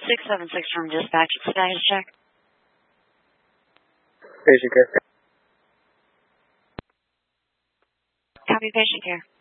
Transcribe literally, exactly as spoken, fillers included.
six seven six from dispatch. Status check. Patient care. Copy patient care.